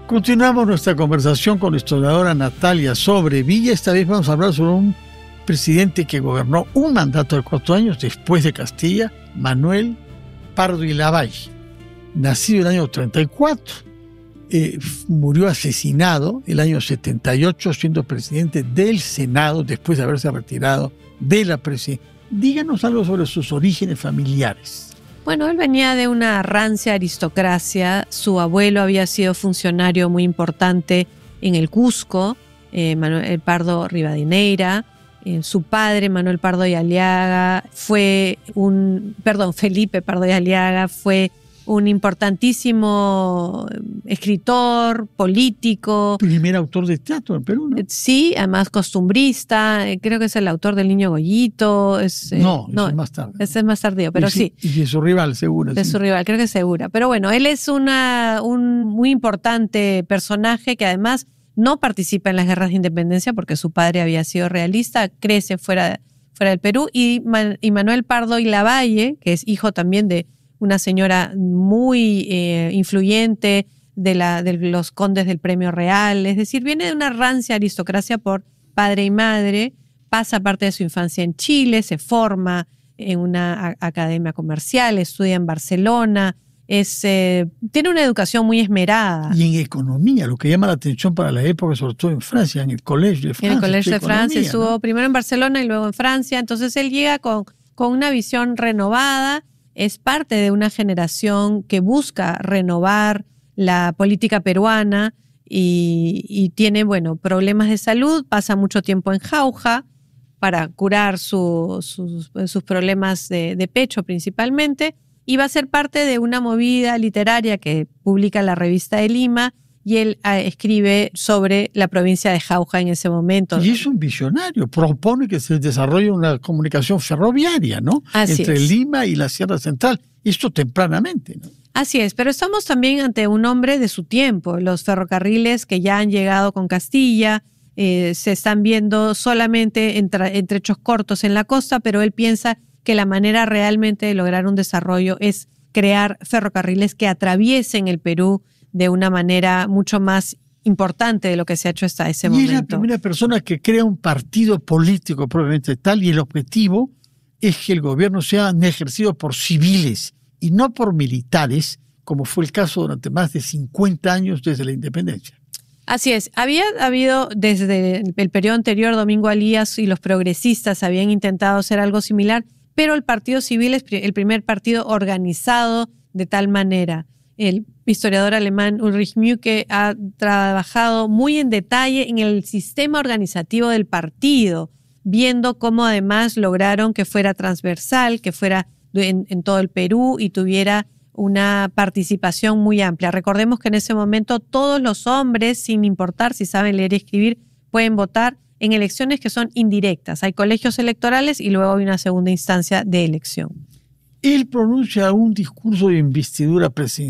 Continuamos nuestra conversación con la historiadora Natalia Sobrevilla. Esta vez vamos a hablar sobre un presidente que gobernó un mandato de 4 años después de Castilla, Manuel Pardo y Lavalle. Nacido en el año 34, murió asesinado el año 78, siendo presidente del Senado después de haberse retirado de la presidencia. Díganos algo sobre sus orígenes familiares. Bueno, él venía de una rancia aristocracia. Su abuelo había sido funcionario muy importante en el Cusco, Manuel Pardo Rivadeneira. Su padre, Manuel Pardo y Aliaga, Felipe Pardo y Aliaga, fue un importantísimo escritor, político. Primer autor de teatro en Perú, ¿no? Sí, además costumbrista. Creo que es el autor del Niño Goyito. No, es más tarde. Ese es más tardío, pero sí. Y de su rival, seguro. De su rival, creo que segura. Pero bueno, él es un muy importante personaje que además no participa en las guerras de independencia porque su padre había sido realista, crece fuera del Perú. Y Manuel Pardo y Lavalle, que es hijo también de una señora muy influyente de los condes del Premio Real, es decir, viene de una rancia aristocracia por padre y madre, pasa parte de su infancia en Chile, se forma en una academia comercial, estudia en Barcelona, tiene una educación muy esmerada. Y en economía, lo que llama la atención para la época, sobre todo en Francia, en el Colegio de Francia. En el Colegio de Francia, estuvo ¿no? Primero en Barcelona y luego en Francia, entonces él llega con una visión renovada. Es parte de una generación que busca renovar la política peruana y tiene, problemas de salud, pasa mucho tiempo en Jauja para curar sus problemas de pecho principalmente, y va a ser parte de una movida literaria que publica la Revista de Lima, y él escribe sobre la provincia de Jauja en ese momento. Y es un visionario, propone que se desarrolle una comunicación ferroviaria, ¿no? Entre Lima y la Sierra Central. Esto tempranamente, ¿no? Así es, pero estamos también ante un hombre de su tiempo. Los ferrocarriles que ya han llegado con Castilla se están viendo solamente en trechos cortos en la costa, pero él piensa que la manera realmente de lograr un desarrollo es crear ferrocarriles que atraviesen el Perú de una manera mucho más importante de lo que se ha hecho hasta ese momento. Y es la primera persona que crea un partido político propiamente tal, y el objetivo es que el gobierno sea ejercido por civiles y no por militares, como fue el caso durante más de 50 años desde la independencia. Así es. Había habido desde el periodo anterior, Domingo Alías y los progresistas habían intentado hacer algo similar, pero el Partido Civil es el primer partido organizado de tal manera. El historiador alemán Ulrich Mücke ha trabajado muy en detalle en el sistema organizativo del partido, viendo cómo además lograron que fuera transversal, que fuera en todo el Perú y tuviera una participación muy amplia. Recordemos que en ese momento todos los hombres, sin importar si saben leer y escribir, pueden votar en elecciones que son indirectas. Hay colegios electorales y luego hay una segunda instancia de elección. Él pronuncia un discurso de investidura presidencial